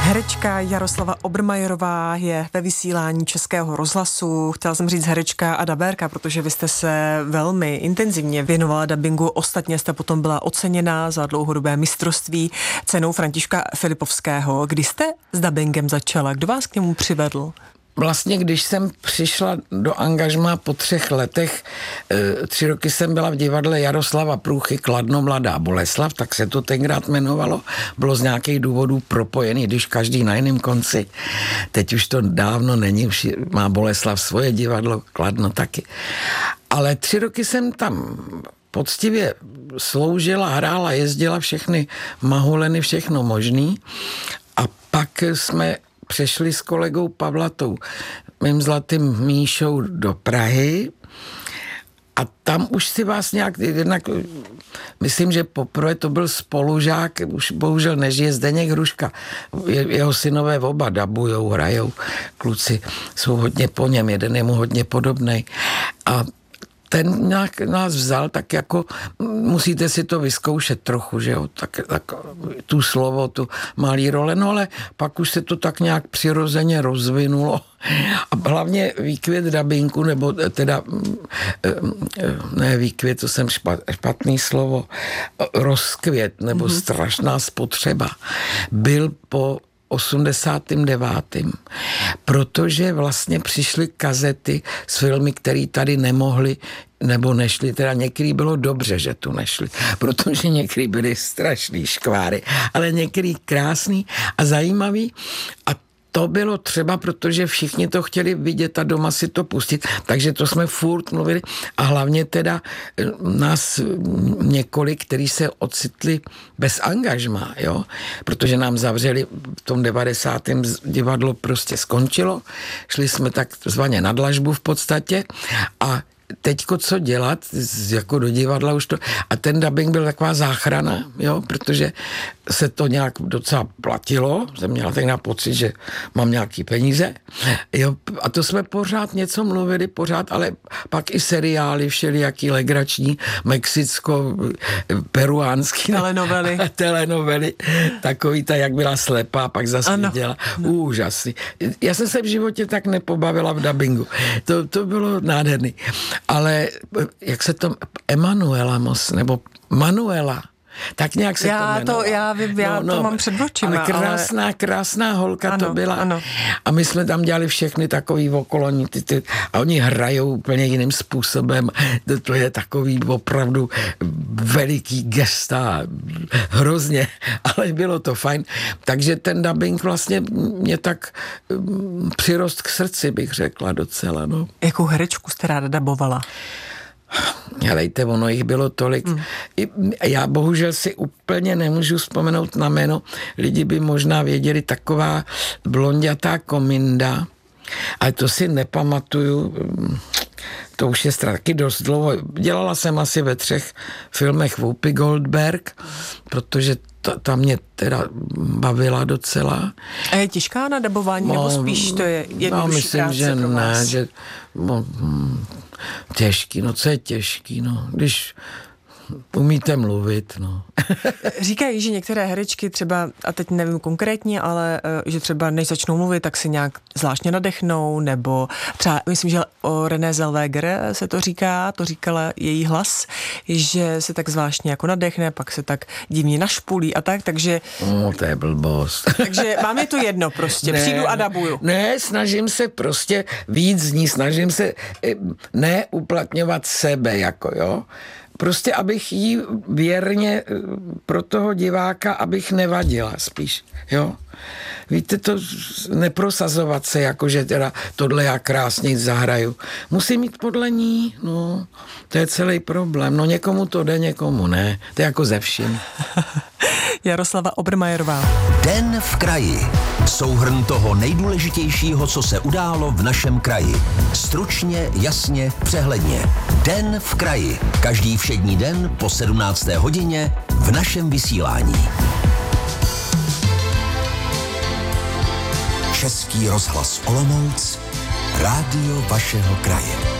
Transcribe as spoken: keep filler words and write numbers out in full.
Herečka Jaroslava Obermajerová je ve vysílání Českého rozhlasu. Chtěla jsem říct herečka a dabérka, protože vy jste se velmi intenzivně věnovala dabingu. Ostatně jste potom byla oceněna za dlouhodobé mistrovství cenou Františka Filipovského. Kdy jste s dabingem začala? Kdo vás k němu přivedl? Vlastně, když jsem přišla do angažmá po třech letech, tři roky jsem byla v divadle Jaroslava Průchy Kladno Mladá Boleslav, tak se to tenkrát jmenovalo. Bylo z nějakých důvodů propojený, když každý na jiném konci. Teď už to dávno není, už má Boleslav svoje divadlo, Kladno taky. Ale tři roky jsem tam poctivě sloužila, hrála, jezdila všechny mahuleny, všechno možný. A pak jsme přešli s kolegou Pavlatou, mým zlatým Míšou, do Prahy a tam už si vás nějak, jednak, myslím, že poprvé to byl spolužák, už bohužel nežije, Zdeněk Hruška. Je, jeho synové oba dabujou, hrajou, kluci jsou hodně po něm, jeden je mu hodně podobnej. A ten nějak nás vzal, tak jako musíte si to vyzkoušet trochu, že jo, tak, tak tu slovo, tu malý role, no ale pak už se to tak nějak přirozeně rozvinulo a hlavně výkvět dabinku, nebo teda ne výkvět, to jsem špatný slovo, rozkvět, nebo mm-hmm. strašná spotřeba, byl po osmdesátém devátém Protože vlastně přišly kazety s filmy, které tady nemohly nebo nešli, teda některý bylo dobře, že tu nešli, protože některý byly strašný škváry, ale některý krásný a zajímavý a to bylo třeba, protože všichni to chtěli vidět a doma si to pustit, takže to jsme furt mluvili a hlavně teda nás několik, kteří se ocitli bez angažmá, jo, protože nám zavřeli v tom devadesátém divadlo prostě skončilo, šli jsme takzvaně na dlažbu v podstatě a teďko co dělat, jako do divadla už to, a ten dabing byl taková záchrana, jo, protože se to nějak docela platilo, jsem měla tenkrát pocit, že mám nějaký peníze, jo, a to jsme pořád něco mluvili, pořád, ale pak i seriály všelijaký legrační, mexicko, peruánský telenovely, telenovely, takový ta, jak byla slepá, pak zase viděla, úžasný. Já jsem se v životě tak nepobavila v dabingu, to, to bylo nádherný. Ale jak se to, Emanuela Mos, nebo Manuela, tak nějak se já to jmenovalo. To, já vím, já no, to no, mám před očima. Ale krásná, ale... krásná holka ano, to byla. Ano. A my jsme tam dělali všechny takový okolo, ty, ty, a oni hrajou úplně jiným způsobem. To, to je takový opravdu veliký gesta, hrozně, ale bylo to fajn. Takže ten dabing vlastně mě tak um, přirost k srdci, bych řekla docela. No. Jakou herečku jste ráda dabovala? Helejte, ono jich bylo tolik. Hmm. Já bohužel si úplně nemůžu vzpomenout na jméno. Lidi by možná věděli, taková blondětá kominda, ale to si nepamatuju. To už je taky dost dlouho. Dělala jsem asi ve třech filmech Whoopi Goldberg, protože ta, ta mě teda bavila docela. A je těžká na dabování, no, nebo spíš to je jednodušší no, myslím, práce že pro vás? Ne, že no, hm, těžký, no co je těžký, no, když umíte mluvit, no. Říkají, že některé herečky třeba, a teď nevím konkrétně, ale že třeba než začnou mluvit, tak si nějak zvláštně nadechnou, nebo třeba, myslím, že o René Zellweger se to říká, to říkala její hlas, že se tak zvláštně jako nadechne, pak se tak divně našpulí a tak, takže... No, to je blbost. Takže vám je to jedno prostě, ne, přijdu a dabuju. Ne, snažím se prostě víc z ní, snažím se neuplatňovat sebe, jako jo, prostě abych jí věrně pro toho diváka, abych nevadila spíš, jo. Víte, to neprosazovat se, jako že teda tohle já krásně zahraju. Musím mít podle ní, no, to je celý problém. No někomu to jde, někomu ne. To je jako ze vším. Jaroslava Obermajerová. Den v kraji. Souhrn toho nejdůležitějšího, co se událo v našem kraji. Stručně, jasně, přehledně. Den v kraji. Každý všední den po sedmnácté hodině v našem vysílání. Český rozhlas Olomouc, rádio vašeho kraje.